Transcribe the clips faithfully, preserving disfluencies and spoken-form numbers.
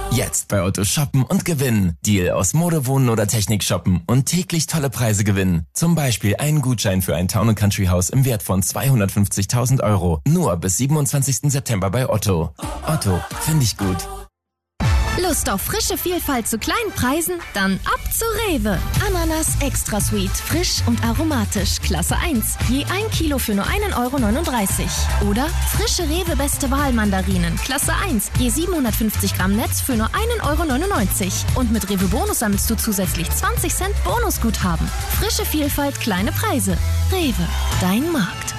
Jetzt bei Otto shoppen und gewinnen. Deal aus Mode, Wohnen oder Technik shoppen und täglich tolle Preise gewinnen. Zum Beispiel einen Gutschein für ein Town and Country Haus im Wert von zweihundertfünfzigtausend Euro. Nur bis siebenundzwanzigsten September bei Otto. Otto, finde ich gut. Lust auf frische Vielfalt zu kleinen Preisen? Dann ab zu Rewe. Ananas Extra Sweet, frisch und aromatisch, Klasse eins. Je ein Kilo für nur einen Euro neununddreißig. Oder frische Rewe Beste Wahl Mandarinen, Klasse eins. Je siebenhundertfünfzig Gramm Netz für nur einen Euro neunundneunzig. Und mit Rewe Bonus sammelst du zusätzlich zwanzig Cent Bonusguthaben. Frische Vielfalt, kleine Preise. Rewe, dein Markt.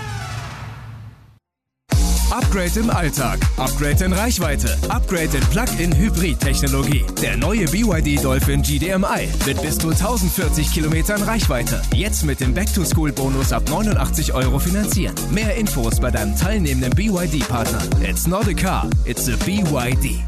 Upgrade im Alltag, Upgrade in Reichweite, Upgrade in Plug-in-Hybrid-Technologie. Der neue B Y D Dolphin G D M I mit bis zu tausendvierzig Kilometern Reichweite. Jetzt mit dem Back-to-School-Bonus ab neunundachtzig Euro finanzieren. Mehr Infos bei deinem teilnehmenden B Y D-Partner. It's not a car, it's a B Y D.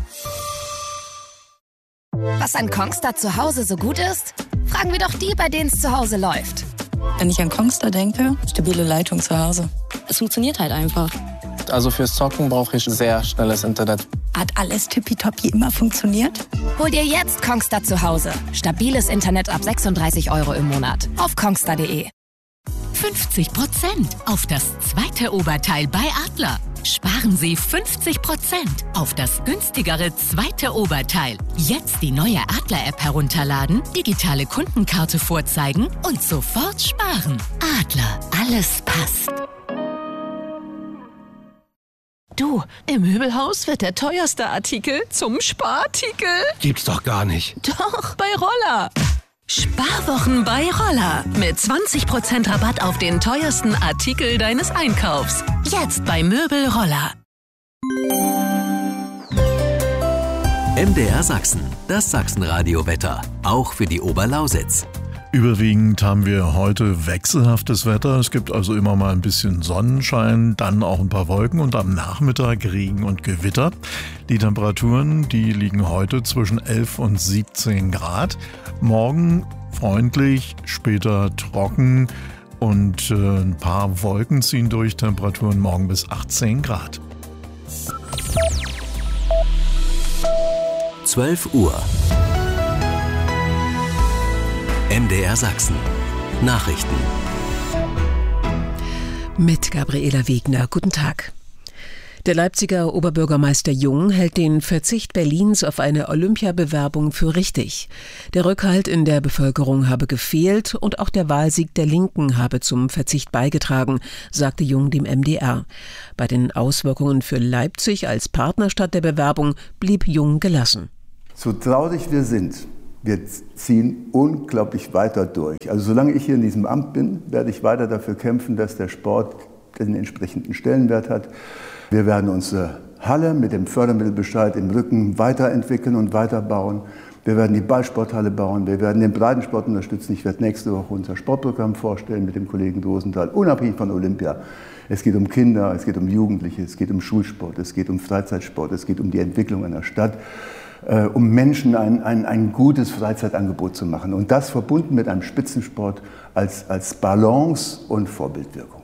Was an Kongstar zu Hause so gut ist? Fragen wir doch die, bei denen es zu Hause läuft. Wenn ich an Kongstar denke, stabile Leitung zu Hause. Es funktioniert halt einfach. Also fürs Zocken brauche ich sehr schnelles Internet. Hat alles tippitoppi immer funktioniert? Hol dir jetzt Kongstar zu Hause. Stabiles Internet ab sechsunddreißig Euro im Monat. Auf kongstar punkt de. fünfzig Prozent auf das zweite Oberteil bei Adler. Sparen Sie fünfzig Prozent auf das günstigere zweite Oberteil. Jetzt die neue Adler-App herunterladen, digitale Kundenkarte vorzeigen und sofort sparen. Adler, alles passt. Du, im Möbelhaus wird der teuerste Artikel zum Sparartikel. Gibt's doch gar nicht. Doch, bei Roller. Sparwochen bei Roller. Mit zwanzig Prozent Rabatt auf den teuersten Artikel deines Einkaufs. Jetzt bei Möbel Roller. M D R Sachsen, das Sachsenradio-Wetter. Auch für die Oberlausitz. Überwiegend haben wir heute wechselhaftes Wetter. Es gibt also immer mal ein bisschen Sonnenschein, dann auch ein paar Wolken und am Nachmittag Regen und Gewitter. Die Temperaturen, die liegen heute zwischen elf und siebzehn Grad. Morgen freundlich, später trocken und äh, ein paar Wolken ziehen durch. Temperaturen morgen bis achtzehn Grad. zwölf Uhr. M D R Sachsen. Nachrichten. Mit Gabriela Wegner. Guten Tag. Der Leipziger Oberbürgermeister Jung hält den Verzicht Berlins auf eine Olympiabewerbung für richtig. Der Rückhalt in der Bevölkerung habe gefehlt und auch der Wahlsieg der Linken habe zum Verzicht beigetragen, sagte Jung dem M D R. Bei den Auswirkungen für Leipzig als Partnerstadt der Bewerbung blieb Jung gelassen. So traurig wir sind, wir ziehen unglaublich weiter durch. Also solange ich hier in diesem Amt bin, werde ich weiter dafür kämpfen, dass der Sport den entsprechenden Stellenwert hat. Wir werden unsere Halle mit dem Fördermittelbescheid im Rücken weiterentwickeln und weiterbauen. Wir werden die Ballsporthalle bauen, wir werden den Breitensport unterstützen. Ich werde nächste Woche unser Sportprogramm vorstellen mit dem Kollegen Rosenthal, unabhängig von Olympia. Es geht um Kinder, es geht um Jugendliche, es geht um Schulsport, es geht um Freizeitsport, es geht um die Entwicklung einer Stadt. Äh, um Menschen ein, ein, ein gutes Freizeitangebot zu machen. Und das verbunden mit einem Spitzensport als, als Balance und Vorbildwirkung.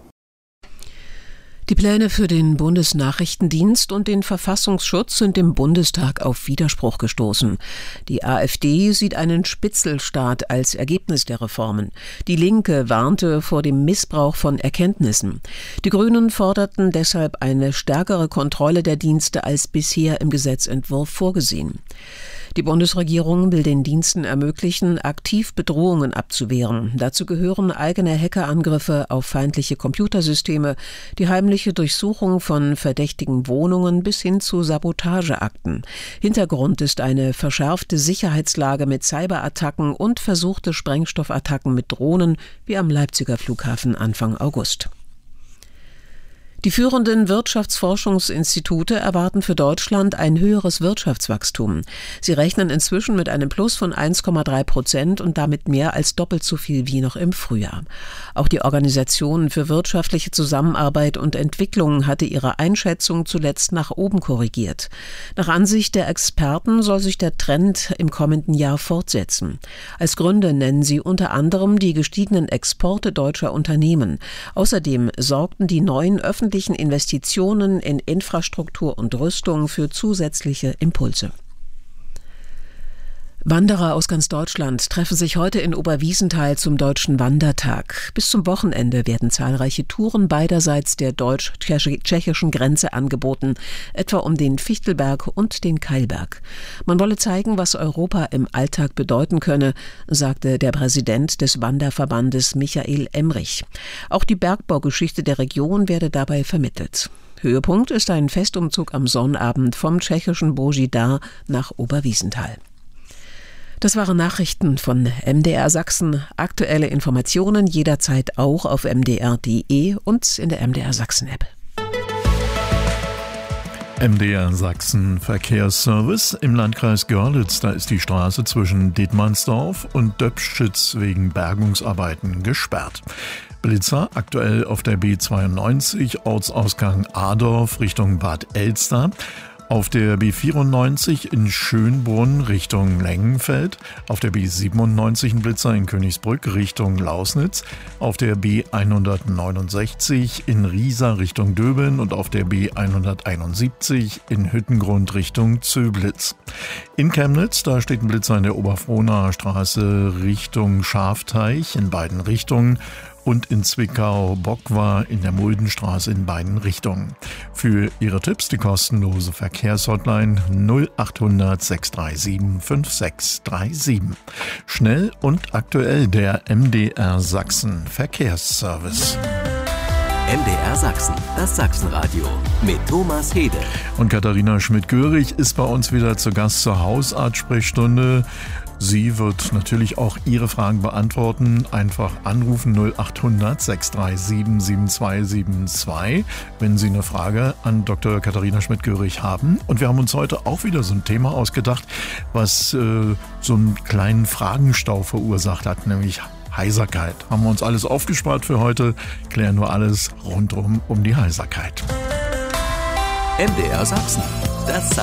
Die Pläne für den Bundesnachrichtendienst und den Verfassungsschutz sind im Bundestag auf Widerspruch gestoßen. Die AfD sieht einen Spitzelstaat als Ergebnis der Reformen. Die Linke warnte vor dem Missbrauch von Erkenntnissen. Die Grünen forderten deshalb eine stärkere Kontrolle der Dienste als bisher im Gesetzentwurf vorgesehen. Die Bundesregierung will den Diensten ermöglichen, aktiv Bedrohungen abzuwehren. Dazu gehören eigene Hackerangriffe auf feindliche Computersysteme, die heimliche Durchsuchung von verdächtigen Wohnungen bis hin zu Sabotageakten. Hintergrund ist eine verschärfte Sicherheitslage mit Cyberattacken und versuchte Sprengstoffattacken mit Drohnen, wie am Leipziger Flughafen Anfang August. Die führenden Wirtschaftsforschungsinstitute erwarten für Deutschland ein höheres Wirtschaftswachstum. Sie rechnen inzwischen mit einem Plus von eins Komma drei Prozent und damit mehr als doppelt so viel wie noch im Frühjahr. Auch die Organisation für wirtschaftliche Zusammenarbeit und Entwicklung hatte ihre Einschätzung zuletzt nach oben korrigiert. Nach Ansicht der Experten soll sich der Trend im kommenden Jahr fortsetzen. Als Gründe nennen sie unter anderem die gestiegenen Exporte deutscher Unternehmen. Außerdem sorgten die neuen öffentlichen Investitionen in Infrastruktur und Rüstung für zusätzliche Impulse. Wanderer aus ganz Deutschland treffen sich heute in Oberwiesenthal zum Deutschen Wandertag. Bis zum Wochenende werden zahlreiche Touren beiderseits der deutsch-tschechischen Grenze angeboten, etwa um den Fichtelberg und den Keilberg. Man wolle zeigen, was Europa im Alltag bedeuten könne, sagte der Präsident des Wanderverbandes Michael Emrich. Auch die Bergbaugeschichte der Region werde dabei vermittelt. Höhepunkt ist ein Festumzug am Sonnabend vom tschechischen Božidar nach Oberwiesenthal. Das waren Nachrichten von M D R Sachsen. Aktuelle Informationen jederzeit auch auf m d r punkt d e und in der M D R Sachsen App. M D R Sachsen Verkehrsservice im Landkreis Görlitz. Da ist die Straße zwischen Dittmannsdorf und Döpschitz wegen Bergungsarbeiten gesperrt. Blitzer aktuell auf der B zweiundneunzig, Ortsausgang Adorf Richtung Bad Elster. Auf der B vierundneunzig in Schönbrunn Richtung Lengenfeld, auf der B siebenundneunzig ein Blitzer in Königsbrück Richtung Lausnitz, auf der B hundertneunundsechzig in Riesa Richtung Döbeln und auf der B hunderteinundsiebzig in Hüttengrund Richtung Zöblitz. In Chemnitz, da steht ein Blitzer in der Oberfrohnaer Straße Richtung Schafteich in beiden Richtungen. Und in Zwickau-Bockwar in der Muldenstraße in beiden Richtungen. Für Ihre Tipps die kostenlose Verkehrshotline null achthundert sechs drei sieben fünf sechs drei sieben. Schnell und aktuell der M D R Sachsen Verkehrsservice. M D R Sachsen, das Sachsenradio mit Thomas Hede. Und Katharina Schmidt-Görig ist bei uns wieder zu Gast zur Hausarzt-Sprechstunde. Sie wird natürlich auch Ihre Fragen beantworten. Einfach anrufen null achthundert sechs drei sieben sieben zwei sieben zwei, wenn Sie eine Frage an Doktor Katharina Schmidt-Görig haben. Und wir haben uns heute auch wieder so ein Thema ausgedacht, was äh, so einen kleinen Fragenstau verursacht hat, nämlich Heiserkeit. Haben wir uns alles aufgespart für heute, klären nur alles rundum um die Heiserkeit. M D R Sachsen, das